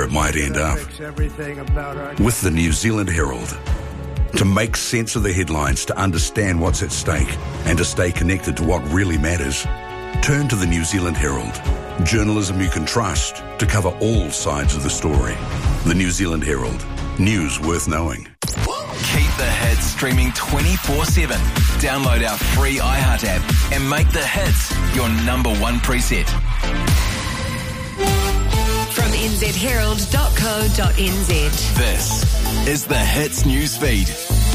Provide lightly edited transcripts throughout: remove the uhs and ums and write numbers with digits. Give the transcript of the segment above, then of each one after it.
it might end up. With the New Zealand Herald. To make sense of the headlines, to understand what's at stake, and to stay connected to what really matters, turn to the New Zealand Herald. Journalism you can trust to cover all sides of the story. The New Zealand Herald. News worth knowing. Keep the hits streaming 24/7. Download our free iHeart app and make the hits your number one preset. From nzherald.co.nz. This is the Hits newsfeed.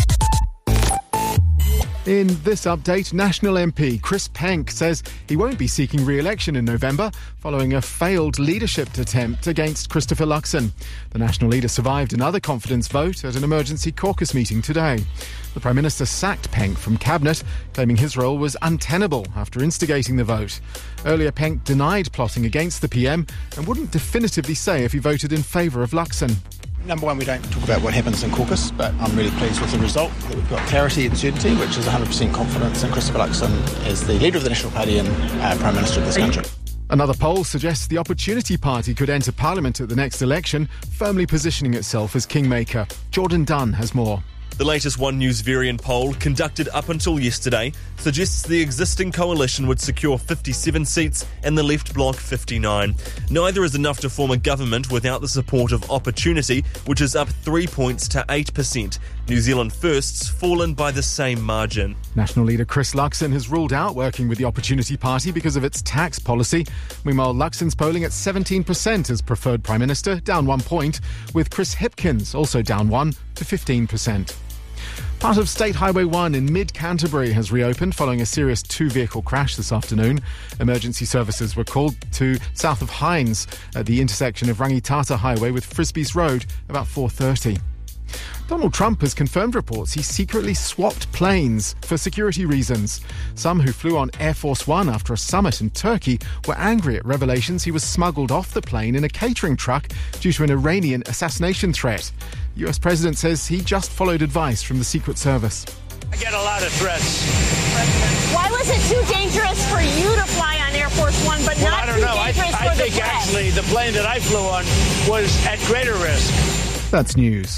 In this update, National MP Chris Penk says he won't be seeking re-election in November following a failed leadership attempt against Christopher Luxon. The National leader survived another confidence vote at an emergency caucus meeting today. The Prime Minister sacked Penk from Cabinet, claiming his role was untenable after instigating the vote. Earlier, Penk denied plotting against the PM and wouldn't definitively say if he voted in favour of Luxon. Number one, we don't talk about what happens in caucus, but I'm really pleased with the result, that we've got clarity and certainty, which is 100% confidence in Christopher Luxon as the leader of the National Party and Prime Minister of this country. Another poll suggests the Opportunity Party could enter Parliament at the next election, firmly positioning itself as kingmaker. Jordan Dunn has more. The latest One News Varian poll, conducted up until yesterday, suggests the existing coalition would secure 57 seats and the left bloc 59. Neither is enough to form a government without the support of Opportunity, which is up 3 points to 8%. New Zealand First's fallen by the same margin. National leader Chris Luxon has ruled out working with the Opportunity Party because of its tax policy. Meanwhile, Luxon's polling at 17% as preferred Prime Minister, down 1 point, with Chris Hipkins also down 1 to 15%. Part of State Highway 1 in mid-Canterbury has reopened following a serious two-vehicle crash this afternoon. Emergency services were called to south of Hines at the intersection of Rangitata Highway with Frisbees Road about 4:30. Donald Trump has confirmed reports he secretly swapped planes for security reasons. Some who flew on Air Force One after a summit in Turkey were angry at revelations he was smuggled off the plane in a catering truck due to an Iranian assassination threat. The US President says he just followed advice from the Secret Service. I get a lot of threats. Why was it too dangerous for you to fly on Air Force One, but not I don't too know. dangerous I for the think press? actually the plane that I flew on was at greater risk. That's news.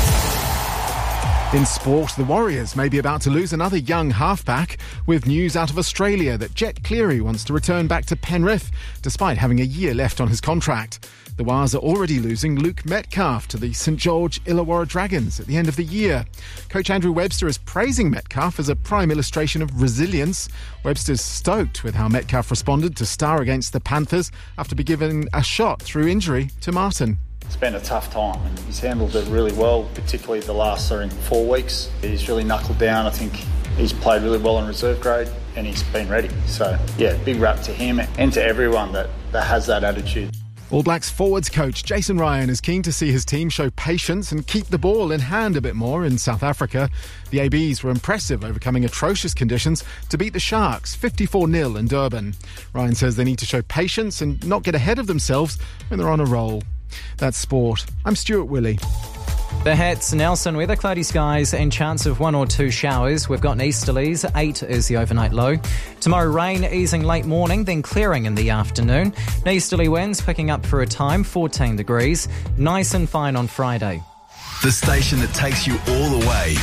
In sport, the Warriors may be about to lose another young halfback, with news out of Australia that Jet Cleary wants to return back to Penrith, despite having a year left on his contract. The Wars are already losing Luke Metcalf to the St George Illawarra Dragons at the end of the year. Coach Andrew Webster is praising Metcalf as a prime illustration of resilience. Webster's stoked with how Metcalf responded to star against the Panthers after being given a shot through injury to Martin. It's been a tough time and he's handled it really well, particularly the last 4 weeks. He's really knuckled down. I think he's played really well in reserve grade and he's been ready. So, yeah, big rap to him and to everyone that has that attitude. All Blacks forwards coach Jason Ryan is keen to see his team show patience and keep the ball in hand a bit more in South Africa. The ABs were impressive, overcoming atrocious conditions to beat the Sharks 54-0 in Durban. Ryan says they need to show patience and not get ahead of themselves when they're on a roll. That's sport. I'm Stuart Willey. The Hats, Nelson, weather, cloudy skies and chance of 1 or 2 showers. We've got easterlies, 8 is the overnight low. Tomorrow rain easing late morning, then clearing in the afternoon. Easterly winds picking up for a time, 14 degrees. Nice and fine on Friday. The station that takes you all the way